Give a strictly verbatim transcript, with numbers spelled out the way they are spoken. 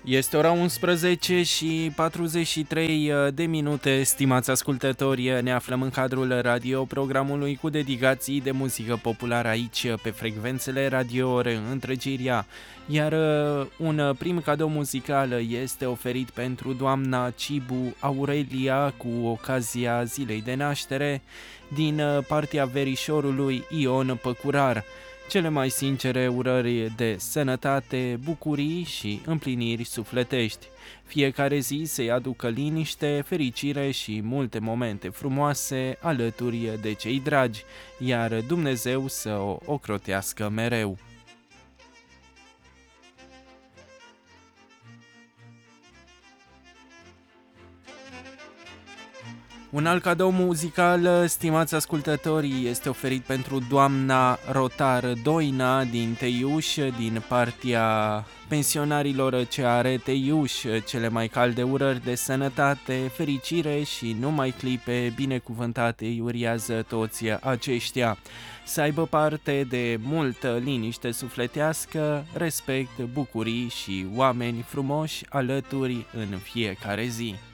Este ora unsprezece și patruzeci și trei de minute, stimați ascultători, ne aflăm în cadrul radioprogramului cu dedicații de muzică populară aici pe frecvențele Radio Reîntregirea, iar un prim cadou muzical este oferit pentru doamna Cibu Aurelia cu ocazia zilei de naștere din partea verișorului Ion Păcurar. Cele mai sincere urări de sănătate, bucurii și împliniri sufletești. Fiecare zi să-i aducă liniște, fericire și multe momente frumoase alături de cei dragi, iar Dumnezeu să o ocrotească mereu. Un alt cadou muzical, stimați ascultători, este oferit pentru doamna Rotar Doina din Teiuș, din partea pensionarilor ce are Teiuș. Cele mai calde urări de sănătate, fericire și numai clipe binecuvântate îi uriază toți aceștia. Să aibă parte de multă liniște sufletească, respect, bucurii și oameni frumoși alături în fiecare zi.